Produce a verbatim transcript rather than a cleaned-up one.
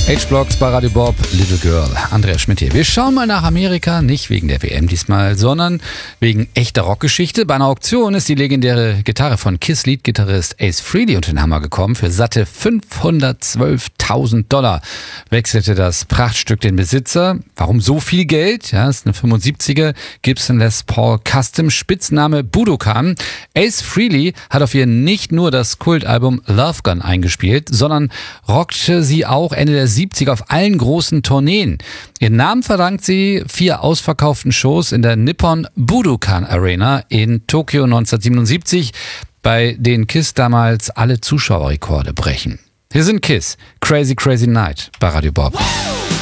H-Blocks bei Radio Bob, Little Girl, Andreas Schmidt hier. Wir schauen mal nach Amerika, nicht wegen der W M diesmal, sondern wegen echter Rockgeschichte. Bei einer Auktion ist die legendäre Gitarre von Kiss-Lead-Gitarrist Ace Frehley unter den Hammer gekommen. Für satte fünfhundertzwölftausend Dollar wechselte das Prachtstück den Besitzer. Warum so viel Geld? Ja, ist eine fünfundsiebziger Gibson Les Paul Custom, Spitzname Budokan. Ace Frehley hat auf ihr nicht nur das Kultalbum Love Gun eingespielt, sondern rockte sie auch Ende der siebziger auf allen großen Tourneen. Ihren Namen verdankt sie vier ausverkauften Shows in der Nippon Budokan Arena in Tokio neunzehnhundertsiebenundsiebzig, bei denen Kiss damals alle Zuschauerrekorde brechen. Hier sind Kiss, Crazy Crazy Night bei Radio Bob.